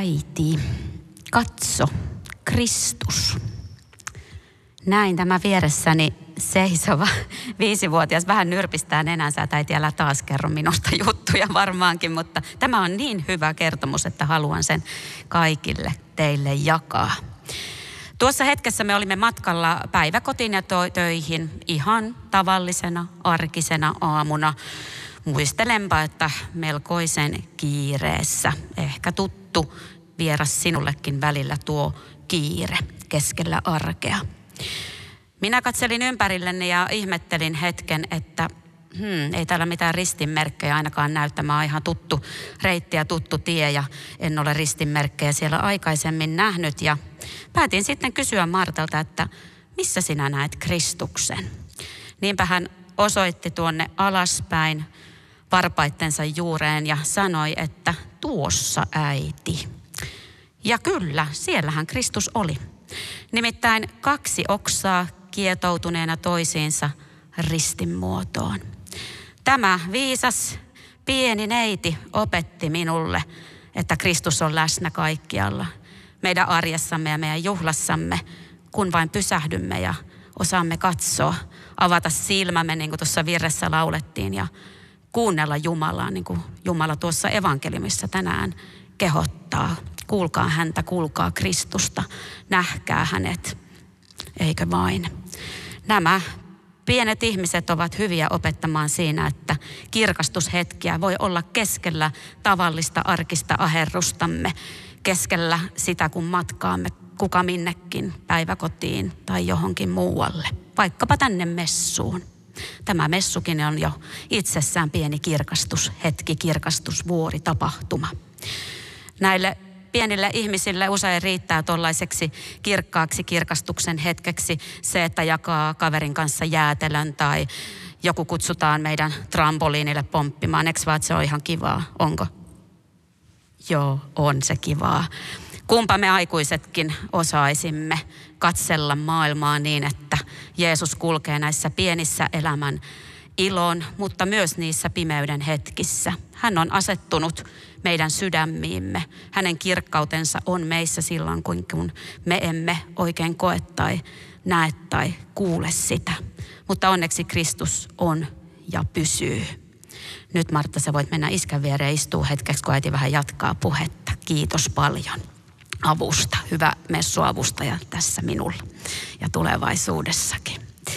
äiti, katso, Kristus. Näin tämä vieressäni seisova 5-vuotias vähän nyrpistää nenänsä, että äiti älä taas kerro minusta juttuja varmaankin, mutta tämä on niin hyvä kertomus, että haluan sen kaikille teille jakaa. Tuossa hetkessä me olimme matkalla päiväkotiin ja töihin ihan tavallisena, arkisena aamuna. Muistelenpa, että melkoisen kiireessä. Ehkä tuttu vieras sinullekin välillä tuo kiire keskellä arkea. Minä katselin ympärilleni ja ihmettelin hetken, että ei täällä mitään ristinmerkkejä ainakaan näy. Tämä on ihan tuttu reitti ja tuttu tie ja en ole ristinmerkkejä siellä aikaisemmin nähnyt. Ja päätin sitten kysyä Martalta, että missä sinä näet Kristuksen? Niinpä hän osoitti tuonne alaspäin varpaittensa juureen ja sanoi, että tuossa äiti. Ja kyllä, siellähän Kristus oli. Nimittäin 2 oksaa kietoutuneena toisiinsa ristin muotoon. Tämä viisas pieni neiti opetti minulle, että Kristus on läsnä kaikkialla. Meidän arjessamme ja meidän juhlassamme, kun vain pysähdymme ja osaamme katsoa, avata silmämme, niin kuin tuossa virressä laulettiin, ja kuunnella Jumalaa, niin kuin Jumala tuossa evankeliumissa tänään kehottaa. Kuulkaa häntä, kuulkaa Kristusta, nähkää hänet, eikö vain? Nämä pienet ihmiset ovat hyviä opettamaan siinä, että kirkastushetkiä voi olla keskellä tavallista arkista aherrustamme, keskellä sitä kun matkaamme kuka minnekin päiväkotiin tai johonkin muualle, vaikkapa tänne messuun. Tämä messukin on jo itsessään pieni kirkastushetki, kirkastusvuori, tapahtuma. Näille pienille ihmisille usein riittää tuollaiseksi kirkkaaksi kirkastuksen hetkeksi se, että jakaa kaverin kanssa jäätelön tai joku kutsutaan meidän trampoliinille pomppimaan. Eikö vaan, että se on ihan kivaa? Onko? Joo, on se kivaa. Kumpa me aikuisetkin osaisimme katsella maailmaa niin, että Jeesus kulkee näissä pienissä elämän ilon, mutta myös niissä pimeyden hetkissä. Hän on asettunut meidän sydämiimme. Hänen kirkkautensa on meissä silloin, kun me emme oikein koe tai näe tai kuule sitä. Mutta onneksi Kristus on ja pysyy. Nyt Martta, sä voit mennä iskän viereen istua hetkeksi, kun äiti vähän jatkaa puhetta. Kiitos paljon avusta. Hyvä messuavustaja tässä minulla ja tulevaisuudessakin.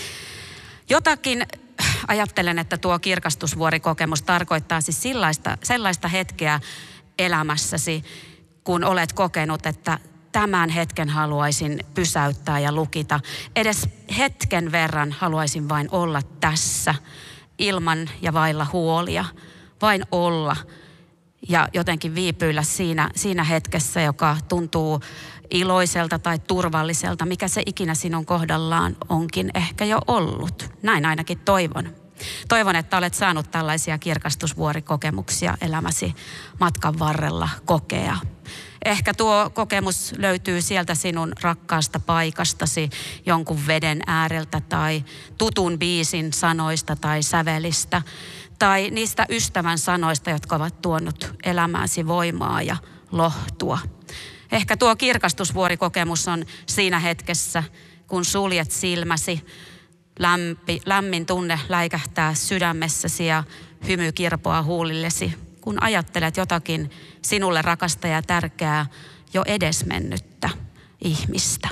Jotakin ajattelen, että tuo kirkastusvuorikokemus tarkoittaa siis sellaista hetkeä elämässäsi, kun olet kokenut, että tämän hetken haluaisin pysäyttää ja lukita. Edes hetken verran haluaisin vain olla tässä ilman ja vailla huolia. Vain olla ja jotenkin viipyillä siinä hetkessä, joka tuntuu iloiselta tai turvalliselta, mikä se ikinä sinun kohdallaan onkin ehkä jo ollut. Näin ainakin toivon. Toivon, että olet saanut tällaisia kirkastusvuorikokemuksia elämäsi matkan varrella kokea. Ehkä tuo kokemus löytyy sieltä sinun rakkaasta paikastasi, jonkun veden ääreltä tai tutun biisin sanoista tai sävelistä. Tai niistä ystävän sanoista, jotka ovat tuonut elämääsi voimaa ja lohtua. Ehkä tuo kirkastusvuorikokemus on siinä hetkessä, kun suljet silmäsi, lämmin tunne läikähtää sydämessäsi ja hymy kirpoaa huulillesi, kun ajattelet jotakin sinulle rakasta ja tärkeää jo edesmennyttä ihmistä.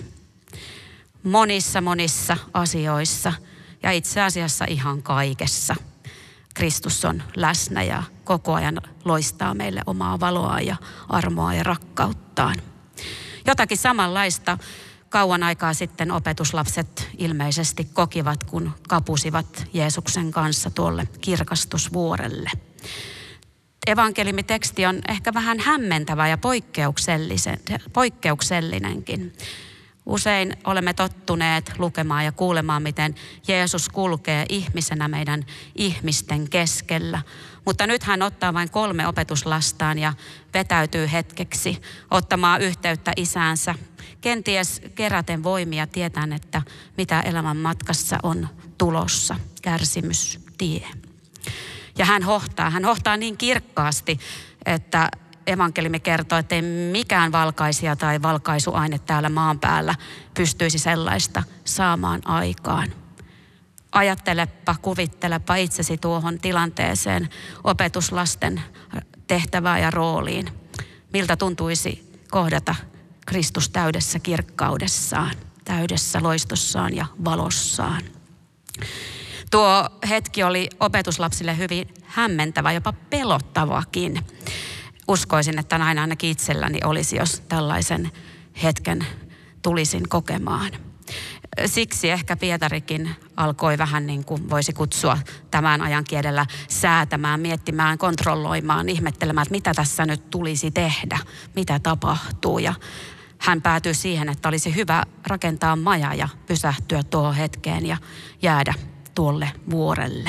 Monissa asioissa ja itse asiassa ihan kaikessa Kristus on läsnä ja koko ajan loistaa meille omaa valoa ja armoa ja rakkauttaan. Jotakin samanlaista kauan aikaa sitten opetuslapset ilmeisesti kokivat, kun kapusivat Jeesuksen kanssa tuolle kirkastusvuorelle. Evankeliumiteksti on ehkä vähän hämmentävä ja poikkeuksellinenkin. Usein olemme tottuneet lukemaan ja kuulemaan, miten Jeesus kulkee ihmisenä meidän ihmisten keskellä. Mutta nyt hän ottaa vain 3 opetuslastaan ja vetäytyy hetkeksi ottamaan yhteyttä isäänsä. Kenties keräten voimia tietäen, että mitä elämän matkassa on tulossa, kärsimystie. Ja hän hohtaa niin kirkkaasti, että evankeliumi kertoo, että ei mikään valkaisija tai valkaisuaine täällä maan päällä pystyisi sellaista saamaan aikaan. Ajattelepa, kuvittelepa itsesi tuohon tilanteeseen, opetuslasten tehtävään ja rooliin. Miltä tuntuisi kohdata Kristus täydessä kirkkaudessaan, täydessä loistossaan ja valossaan. Tuo hetki oli opetuslapsille hyvin hämmentävä, jopa pelottavakin. Uskoisin, että näin ainakin itselläni olisi, jos tällaisen hetken tulisin kokemaan. Siksi ehkä Pietarikin alkoi vähän niin kuin voisi kutsua tämän ajan kielellä säätämään, miettimään, kontrolloimaan, ihmettelemään, että mitä tässä nyt tulisi tehdä, mitä tapahtuu. Ja hän päätyi siihen, että olisi hyvä rakentaa maja ja pysähtyä tuohon hetkeen ja jäädä tuolle vuorelle.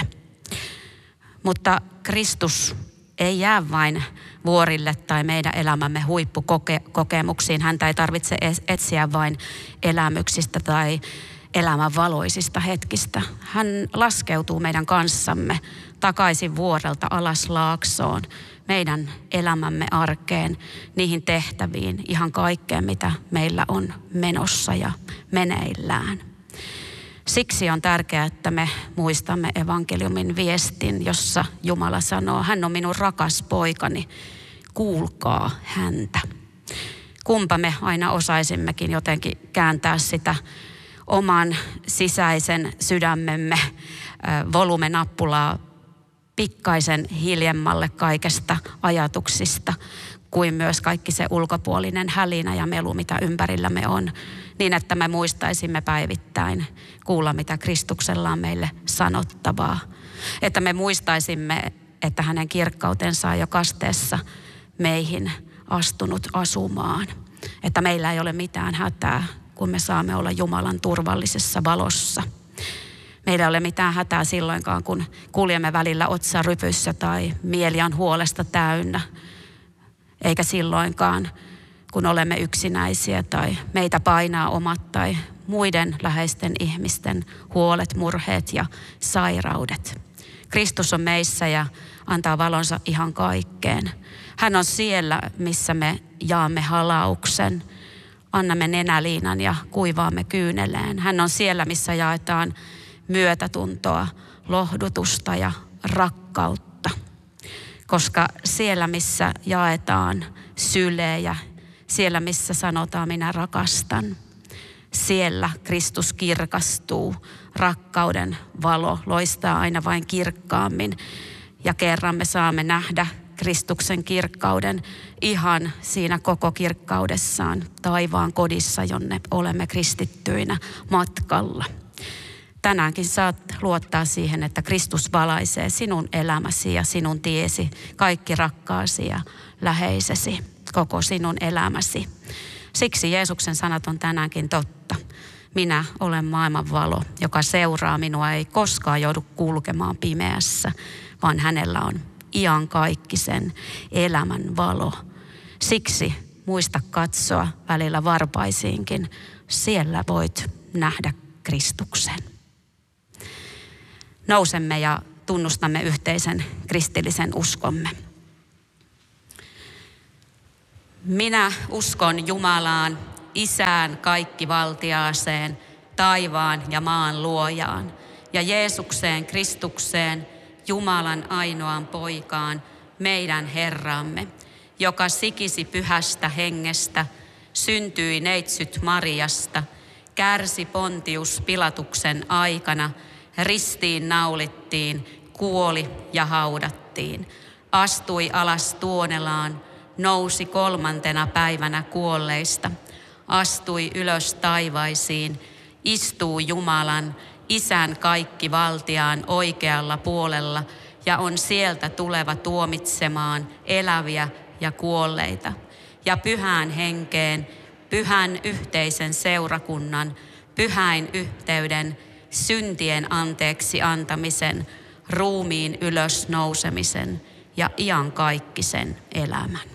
Mutta Kristus ei jää vain vuorille tai meidän elämämme huippukokemuksiin. Häntä ei tarvitse etsiä vain elämyksistä tai elämän valoisista hetkistä. Hän laskeutuu meidän kanssamme takaisin vuorelta alas laaksoon, meidän elämämme arkeen, niihin tehtäviin, ihan kaikkeen mitä meillä on menossa ja meneillään. Siksi on tärkeää, että me muistamme evankeliumin viestin, jossa Jumala sanoo, hän on minun rakas poikani, kuulkaa häntä. Kumpa me aina osaisimmekin jotenkin kääntää sitä oman sisäisen sydämemme volumenappulaa pikkaisen hiljemmalle kaikesta ajatuksista, kuin myös kaikki se ulkopuolinen hälinä ja melu, mitä ympärillämme on, niin että me muistaisimme päivittäin kuulla, mitä Kristuksella on meille sanottavaa. Että me muistaisimme, että hänen kirkkautensa on jo kasteessa meihin astunut asumaan. Että meillä ei ole mitään hätää, kun me saamme olla Jumalan turvallisessa valossa. Meillä ei ole mitään hätää silloinkaan, kun kuljemme välillä otsarypyssä tai mieli on huolesta täynnä. Eikä silloinkaan, kun olemme yksinäisiä tai meitä painaa omat tai muiden läheisten ihmisten huolet, murheet ja sairaudet. Kristus on meissä ja antaa valonsa ihan kaikkeen. Hän on siellä, missä me jaamme halauksen, annamme nenäliinan ja kuivaamme kyyneleen. Hän on siellä, missä jaetaan myötätuntoa, lohdutusta ja rakkautta. Koska siellä, missä jaetaan sylejä, siellä, missä sanotaan minä rakastan, siellä Kristus kirkastuu. Rakkauden valo loistaa aina vain kirkkaammin. Ja kerran me saamme nähdä Kristuksen kirkkauden ihan siinä koko kirkkaudessaan taivaan kodissa, jonne olemme kristittyinä matkalla. Tänäänkin saat luottaa siihen, että Kristus valaisee sinun elämäsi ja sinun tiesi, kaikki rakkaasi ja läheisesi, koko sinun elämäsi. Siksi Jeesuksen sanat on tänäänkin totta. Minä olen maailman valo, joka seuraa minua, ei koskaan joudu kulkemaan pimeässä, vaan hänellä on iankaikkisen elämän valo. Siksi muista katsoa välillä varpaisiinkin, siellä voit nähdä Kristuksen. Nousemme ja tunnustamme yhteisen kristillisen uskomme. Minä uskon Jumalaan, Isään kaikkivaltiaaseen, taivaan ja maan luojaan, ja Jeesukseen Kristukseen, Jumalan ainoaan poikaan, meidän Herramme, joka sikisi pyhästä hengestä, syntyi neitsyt Mariasta, kärsi Pontius Pilatuksen aikana, ristiin naulittiin, kuoli ja haudattiin, astui alas Tuonelaan, nousi 3. päivänä kuolleista, astui ylös taivaisiin, istuu Jumalan, Isän kaikkivaltiaan oikealla puolella ja on sieltä tuleva tuomitsemaan eläviä ja kuolleita. Ja pyhään henkeen, pyhän yhteisen seurakunnan, pyhäin yhteyden, syntien anteeksi antamisen, ruumiin ylös nousemisen ja iankaikkisen elämän.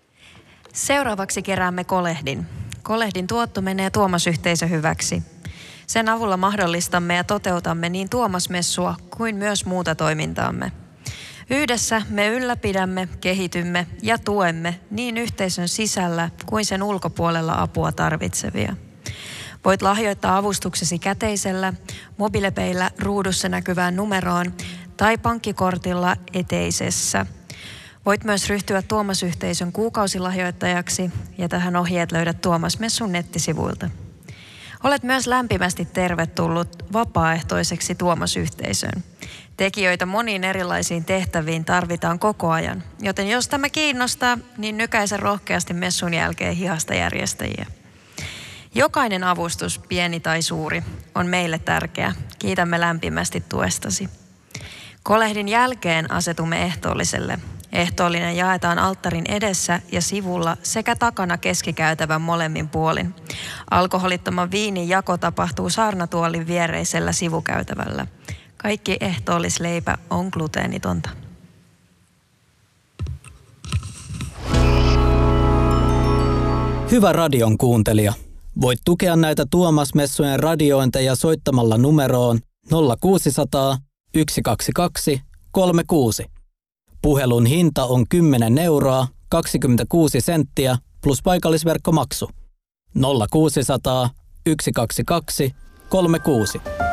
Seuraavaksi keräämme kolehdin. Kolehdin tuotto menee Tuomas-yhteisön hyväksi. Sen avulla mahdollistamme ja toteutamme niin Tuomas-messua kuin myös muuta toimintaamme. Yhdessä me ylläpidämme, kehitymme ja tuemme niin yhteisön sisällä kuin sen ulkopuolella apua tarvitsevia. Voit lahjoittaa avustuksesi käteisellä, mobiilepeillä ruudussa näkyvään numeroon tai pankkikortilla eteisessä. Voit myös ryhtyä Tuomas-yhteisön kuukausilahjoittajaksi ja tähän ohjeet löydät Tuomas-messun nettisivuilta. Olet myös lämpimästi tervetullut vapaaehtoiseksi Tuomas-yhteisöön. Tekijöitä moniin erilaisiin tehtäviin tarvitaan koko ajan, joten jos tämä kiinnostaa, niin nykäise rohkeasti messun jälkeen hihasta järjestäjiä. Jokainen avustus, pieni tai suuri, on meille tärkeä. Kiitämme lämpimästi tuestasi. Kolehdin jälkeen asetumme ehtoolliselle. Ehtoollinen jaetaan alttarin edessä ja sivulla sekä takana keskikäytävän molemmin puolin. Alkoholittoman viinin jako tapahtuu saarnatuolin viereisellä sivukäytävällä. Kaikki ehtoollisleipä on gluteenitonta. Hyvä radion kuuntelija. Voit tukea näitä Tuomas-messujen radiointeja soittamalla numeroon 0600 122 36. Puhelun hinta on 10 euroa 26 senttiä plus paikallisverkkomaksu. 0600 122 36.